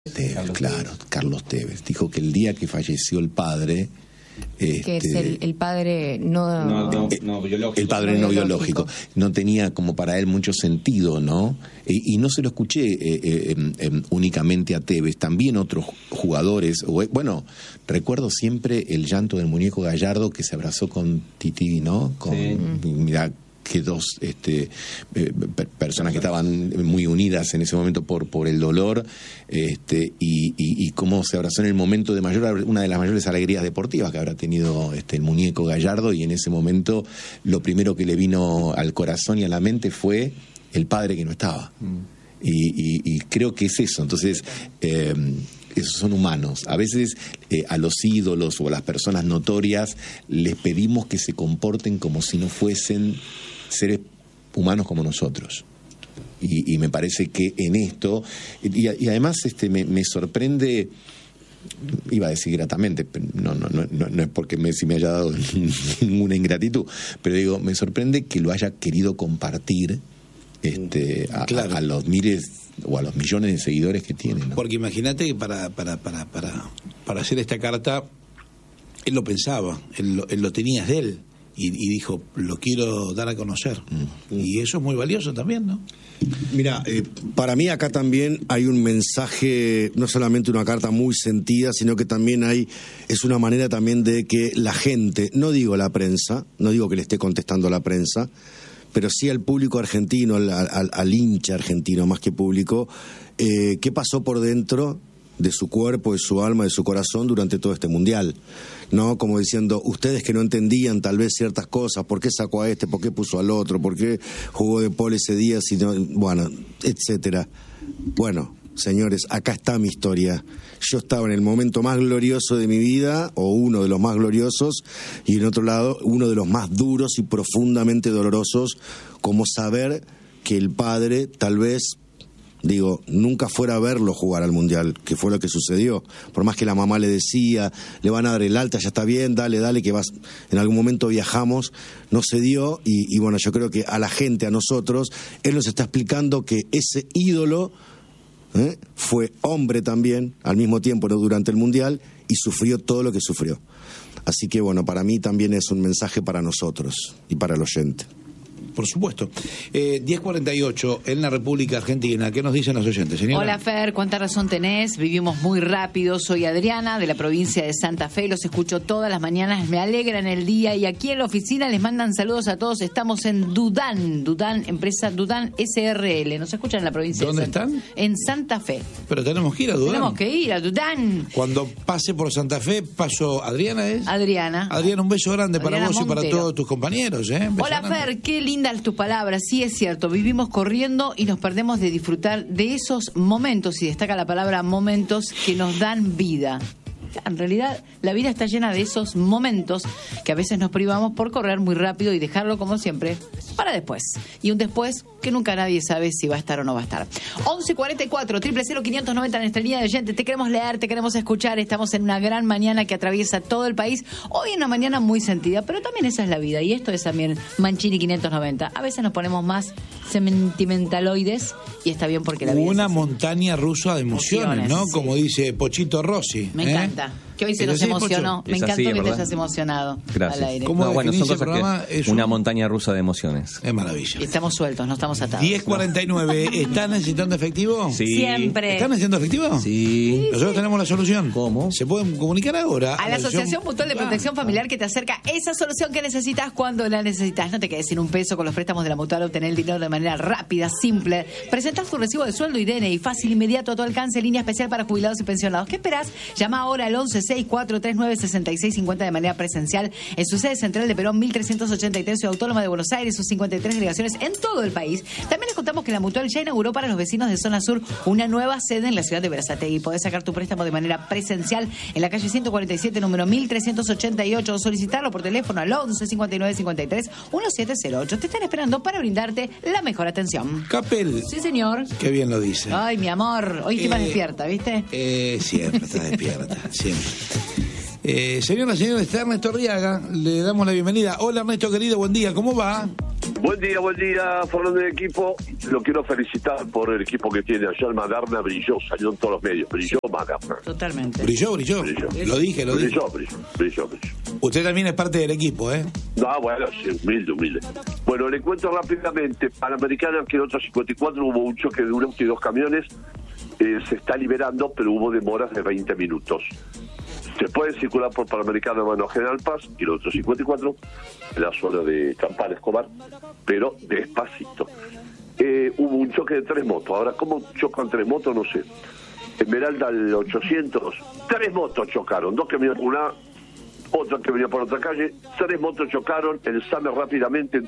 Carlos Tevez. Dijo que el día que falleció el padre... que es el padre no biológico. El padre no biológico. No tenía como para él mucho sentido, ¿no? Y no se lo escuché únicamente a Tevez, también otros jugadores. Bueno, recuerdo siempre el llanto del muñeco Gallardo que se abrazó con Titi, ¿no? Mirá, que dos personas que estaban muy unidas en ese momento por el dolor, y cómo se abrazó en el momento de una de las mayores alegrías deportivas que habrá tenido el muñeco Gallardo, y en ese momento lo primero que le vino al corazón y a la mente fue el padre que no estaba. Y creo que es eso. Entonces, esos son humanos. A veces a los ídolos o a las personas notorias les pedimos que se comporten como si no fuesen seres humanos como nosotros. Y me parece que en esto, y además me sorprende, iba a decir gratamente, no es porque Messi me haya dado ninguna ingratitud, pero digo, me sorprende que lo haya querido compartir a los miles o a los millones de seguidores que tiene, ¿no? Porque imagínate que para hacer esta carta, él lo pensaba, él lo tenía de él, y dijo, lo quiero dar a conocer. Y eso es muy valioso también, ¿no? Mira, para mí acá también hay un mensaje, no solamente una carta muy sentida, sino que también es una manera también de que la gente, no digo la prensa, no digo que le esté contestando a la prensa, pero sí al público argentino, al hincha argentino más que público, qué pasó por dentro de su cuerpo, de su alma, de su corazón durante todo este mundial, ¿no? Como diciendo, ustedes que no entendían tal vez ciertas cosas, ¿por qué sacó a este? ¿Por qué puso al otro? ¿Por qué jugó de Paul ese día? Bueno, etcétera. Bueno, señores, acá está mi historia. Yo estaba en el momento más glorioso de mi vida, o uno de los más gloriosos, y en otro lado, uno de los más duros y profundamente dolorosos, como saber que el padre tal vez, nunca fuera a verlo jugar al Mundial, que fue lo que sucedió. Por más que la mamá le decía, le van a dar el alta, ya está bien, dale, que vas, en algún momento viajamos, no se dio, y bueno, yo creo que a la gente, a nosotros, él nos está explicando que ese ídolo fue hombre también, al mismo tiempo, ¿no?, durante el Mundial, y sufrió todo lo que sufrió. Así que bueno, para mí también es un mensaje para nosotros y para el oyente. Por supuesto. 10:48 en la República Argentina. ¿Qué nos dicen los oyentes, señora? Hola, Fer, cuánta razón tenés. Vivimos muy rápido. Soy Adriana, de la provincia de Santa Fe. Los escucho todas las mañanas. Me alegran el día. Y aquí en la oficina les mandan saludos a todos. Estamos en Dudán, empresa Dudán SRL. ¿Nos escuchan en la provincia de Santa Fe? ¿Dónde están? En Santa Fe. Pero tenemos que ir a Dudán. Tenemos que ir a Dudán. Cuando pase por Santa Fe, paso. ¿Adriana es? Adriana, un beso grande para vos Montero. Y para todos tus compañeros. Hola, Fer, qué lindas tus palabras. Sí, es cierto, vivimos corriendo y nos perdemos de disfrutar de esos momentos, y destaca la palabra momentos, que nos dan vida. En realidad, la vida está llena de esos momentos que a veces nos privamos por correr muy rápido y dejarlo, como siempre, para después. Y un después que nunca nadie sabe si va a estar o no va a estar. 11:44, 00590 en nuestra línea de oyentes. Te queremos leer, te queremos escuchar. Estamos en una gran mañana que atraviesa todo el país. Hoy en una mañana muy sentida, pero también esa es la vida. Y esto es también Mancini 590. A veces nos ponemos más sentimentaloides y está bien, porque la vida una es montaña rusa de emociones, ¿no? Sí. Como dice Pochito Rossi. Me encanta. Que hoy se nos emocionó. Me encantó que te hayas emocionado. Gracias. Al aire. ¿Cómo bueno, son cosas es una montaña rusa de emociones. Es maravilla. Y estamos sueltos, no estamos atados. 10:49. ¿Están necesitando efectivo? Sí. Siempre. ¿Están necesitando efectivo? Sí. Nosotros tenemos la solución. ¿Cómo? Se pueden comunicar ahora A la Asociación Mutual de Protección Familiar, que te acerca esa solución que necesitas cuando la necesitas. No te quedes sin un peso. Con los préstamos de la Mutual, obtener el dinero de manera rápida, simple. Presentas tu recibo de sueldo y DNI fácil, inmediato, a tu alcance, línea especial para jubilados y pensionados. ¿Qué esperás? Llama ahora al 1164396650 de manera presencial en su sede central de Perón 1383, Ciudad Autónoma de Buenos Aires, sus 53 delegaciones en todo el país. También les contamos que la Mutual ya inauguró para los vecinos de Zona Sur una nueva sede en la ciudad de Berazategui. Podés sacar tu préstamo de manera presencial en la calle 147, número 1388, o solicitarlo por teléfono al 11 59 53 1708. Te están esperando para brindarte la mejor atención. Capel. Sí, señor. Qué bien lo dice. Ay, mi amor, hoy estoy más despierta, ¿viste? Siempre está despierta, siempre. Señora Ernesto Arriaga, le damos la bienvenida. Hola, Ernesto, querido, buen día, ¿cómo va? Buen día, Fernando de equipo. Lo quiero felicitar por el equipo que tiene ayer. Maderna brilló, salió en todos los medios. Brilló Maderna. Totalmente. Brilló. Lo dije. Brilló. Usted también es parte del equipo, ¿eh? No, bueno, sí, humilde. Bueno, le cuento rápidamente. Panamericana, que en otro 54 hubo un choque de unos y dos camiones. Se está liberando, pero hubo demoras de 20 minutos. Se puede circular por Panamericana Mano General Paz y los otros 54 en la zona de Campana Escobar, pero despacito. Hubo un choque de 3 motos. Ahora, ¿cómo chocan 3 motos? No sé. Esmeralda al 800, 3 motos chocaron, 2 que venían por una, otra que venía por otra calle, 3 motos chocaron, el SAME rápidamente